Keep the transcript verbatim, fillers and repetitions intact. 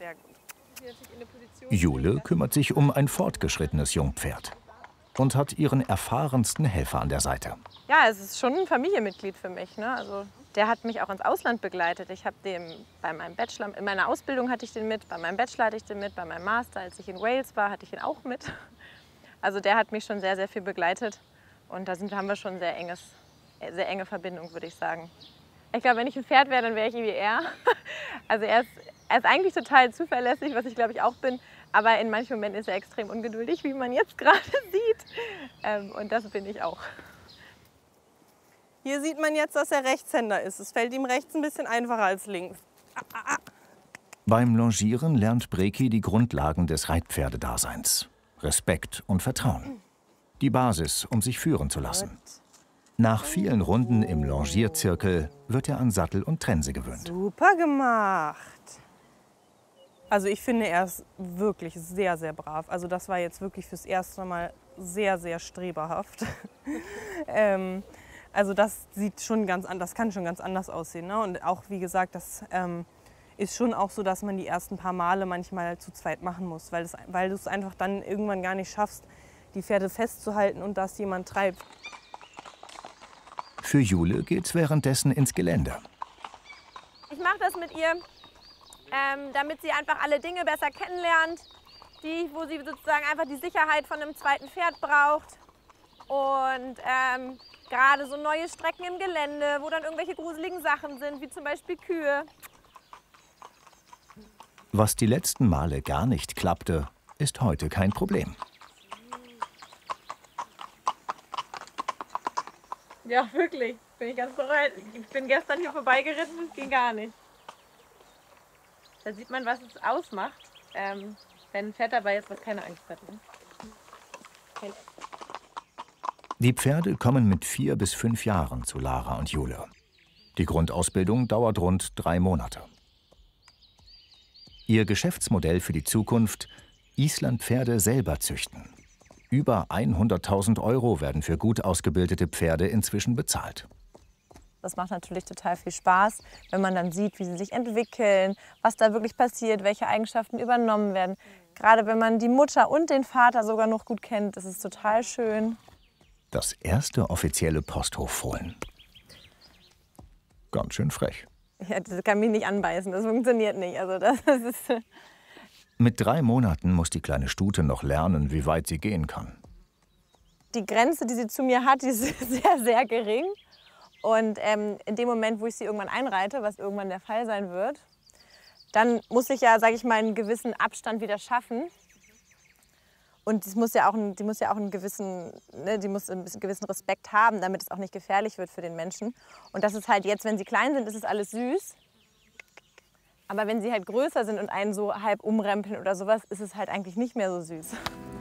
Sehr gut. Jule kümmert sich um ein fortgeschrittenes Jungpferd und hat ihren erfahrensten Helfer an der Seite. Ja, es ist schon ein Familienmitglied für mich, ne? Also, der hat mich auch ins Ausland begleitet. Ich habe den bei meinem Bachelor, in meiner Ausbildung hatte ich den mit, bei meinem Bachelor hatte ich den mit, bei meinem Master, als ich in Wales war, hatte ich ihn auch mit. Also der hat mich schon sehr, sehr viel begleitet und da sind, haben wir schon sehr enges, sehr enge Verbindung, würde ich sagen. Ich glaube, wenn ich ein Pferd wäre, dann wäre ich wie er. Also er ist, er ist eigentlich total zuverlässig, was ich glaube ich auch bin, aber in manchen Momenten ist er extrem ungeduldig, wie man jetzt gerade sieht. Ähm, und das bin ich auch. Hier sieht man jetzt, dass er Rechtshänder ist. Es fällt ihm rechts ein bisschen einfacher als links. Ah, ah, ah. Beim Longieren lernt Breki die Grundlagen des Reitpferdedaseins. Respekt und Vertrauen. Die Basis, um sich führen zu lassen. Nach vielen Runden im Longierzirkel wird er an Sattel und Trense gewöhnt. Super gemacht. Also ich finde, er ist wirklich sehr, sehr brav. Also das war jetzt wirklich fürs erste Mal sehr, sehr streberhaft. ähm, also das sieht schon ganz anders, das kann schon ganz anders aussehen. Ne? Und auch, wie gesagt, das ähm, ist schon auch so, dass man die ersten paar Male manchmal zu zweit machen muss, weil, das, weil du es einfach dann irgendwann gar nicht schaffst, die Pferde festzuhalten und dass jemand treibt. Für Jule geht's währenddessen ins Gelände. Ich mache das mit ihr, ähm, damit sie einfach alle Dinge besser kennenlernt, die, wo sie sozusagen einfach die Sicherheit von einem zweiten Pferd braucht. Und ähm, gerade so neue Strecken im Gelände, wo dann irgendwelche gruseligen Sachen sind, wie zum Beispiel Kühe. Was die letzten Male gar nicht klappte, ist heute kein Problem. Ja, wirklich. Bin ich ganz bereit. Ich bin gestern hier vorbeigeritten, das ging gar nicht. Da sieht man, was es ausmacht, ähm, wenn ein Pferd dabei ist, was keine Angst hat. Ne? Keine. Die Pferde kommen mit vier bis fünf Jahren zu Lara und Jule. Die Grundausbildung dauert rund drei Monate. Ihr Geschäftsmodell für die Zukunft: Islandpferde selber züchten. Über hunderttausend Euro werden für gut ausgebildete Pferde inzwischen bezahlt. Das macht natürlich total viel Spaß, wenn man dann sieht, wie sie sich entwickeln, was da wirklich passiert, welche Eigenschaften übernommen werden. Gerade wenn man die Mutter und den Vater sogar noch gut kennt, das ist total schön. Das erste offizielle Posthof-Fohlen. Ganz schön frech. Ja, das kann mich nicht anbeißen, das funktioniert nicht. Also das ist Mit drei Monaten muss die kleine Stute noch lernen, wie weit sie gehen kann. Die Grenze, die sie zu mir hat, die ist sehr, sehr gering. Und ähm, in dem Moment, wo ich sie irgendwann einreite, was irgendwann der Fall sein wird, dann muss ich ja, sage ich mal, einen gewissen Abstand wieder schaffen. Und die muss ja auch, einen, die muss ja auch einen gewissen, ne, die muss einen gewissen Respekt haben, damit es auch nicht gefährlich wird für den Menschen. Und das ist halt jetzt, wenn sie klein sind, ist es alles süß. Aber wenn sie halt größer sind und einen so halb umrempeln oder sowas, ist es halt eigentlich nicht mehr so süß.